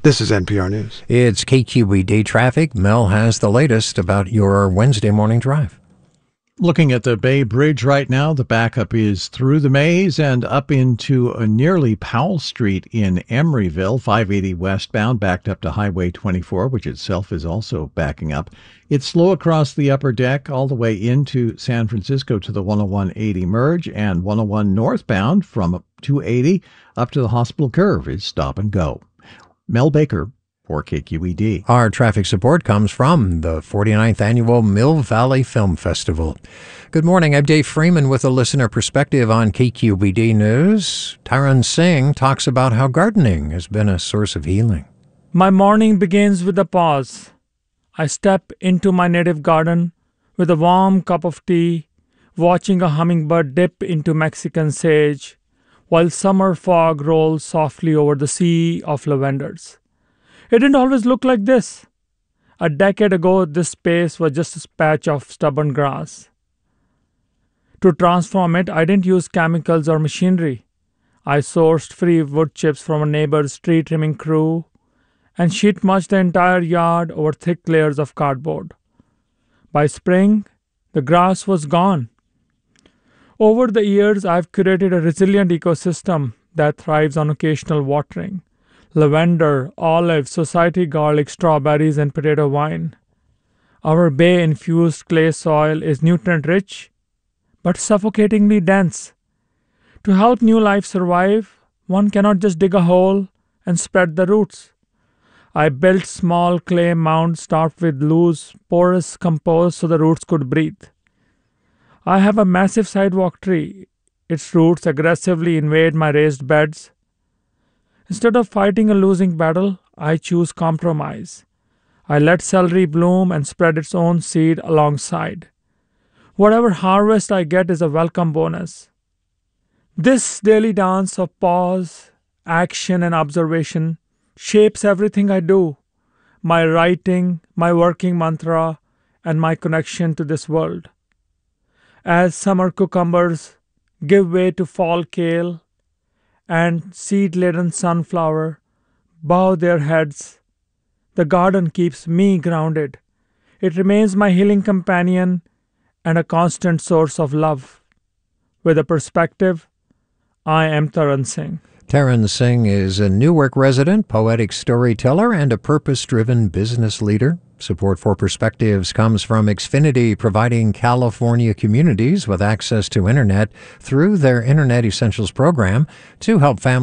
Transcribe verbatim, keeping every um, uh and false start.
This is N P R News. It's K Q E D traffic. Mel has the latest about your Wednesday morning drive. Looking at the Bay Bridge right now, the backup is through the maze and up into uh, nearly Powell Street in Emeryville, five eighty westbound, backed up to Highway twenty-four, which itself is also backing up. It's slow across the upper deck all the way into San Francisco to the one oh one eighty merge, and one oh one northbound from two eighty up to the Hospital Curve is stop and go. Mel Baker for K Q E D. Our traffic support comes from the forty-ninth Annual Mill Valley Film Festival. Good morning. I'm Dave Freeman with a listener perspective on K Q E D News. Taran Singh talks about how gardening has been a source of healing. My morning begins with a pause. I step into my native garden with a warm cup of tea, watching a hummingbird dip into Mexican sage, while summer fog rolls softly over the sea of lavenders. It didn't always look like this. A decade ago, this space was just a patch of stubborn grass. To transform it, I didn't use chemicals or machinery. I sourced free wood chips from a neighbor's tree trimming crew and sheet mulched the entire yard over thick layers of cardboard. By spring, the grass was gone. Over the years, I've curated a resilient ecosystem that thrives on occasional watering. Lavender, olive, society garlic, strawberries, and potato vine. Our bay-infused clay soil is nutrient-rich, but suffocatingly dense. To help new life survive, one cannot just dig a hole and spread the roots. I built small clay mounds topped with loose, porous compost so the roots could breathe. I have a massive sidewalk tree. Its roots aggressively invade my raised beds. Instead of fighting a losing battle, I choose compromise. I let celery bloom and spread its own seed alongside. Whatever harvest I get is a welcome bonus. This daily dance of pause, action, and observation shapes everything I do. My writing, my working mantra, and my connection to this world. As summer cucumbers give way to fall kale, and seed-laden sunflower bow their heads, the garden keeps me grounded. It remains my healing companion and a constant source of love. With a perspective, I am Taran Singh. Taran Singh is a Newark resident, poetic storyteller, and a purpose-driven business leader. Support for Perspectives comes from Xfinity, providing California communities with access to Internet through their Internet Essentials program to help families